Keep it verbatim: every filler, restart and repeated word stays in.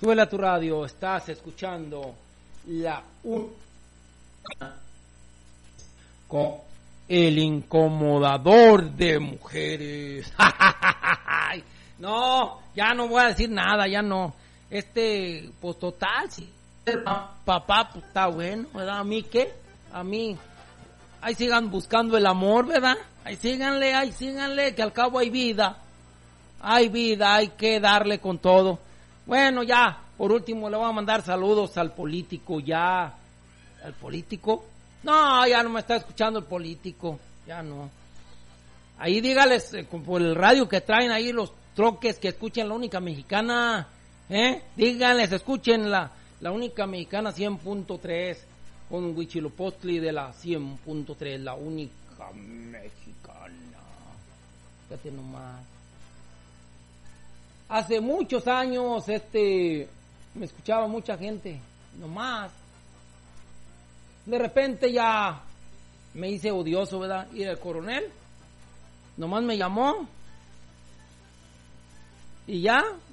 Súbele a tu radio, estás escuchando la un con el incomodador de mujeres. No, ya no voy a decir nada, ya no. Este, pues total, sí. Papá, pues está bueno, ¿verdad? ¿A mí qué? A mí. Ahí sigan buscando el amor, ¿verdad? Ahí síganle, ahí síganle, que al cabo hay vida. Hay vida, hay que darle con todo. Bueno, ya, por último le voy a mandar saludos al político, ya. ¿Al político? No, ya no me está escuchando el político, ya no. Ahí dígales, eh, por el radio que traen ahí los troques, que escuchen la única mexicana, ¿eh? Díganles, escuchen la, la única mexicana cien punto tres, con Huichilopostli de la cien punto tres, la única mexicana. Fíjate nomás. Hace muchos años, este, me escuchaba mucha gente, nomás. De repente ya me hice odioso, ¿verdad? Y el coronel nomás me llamó y ya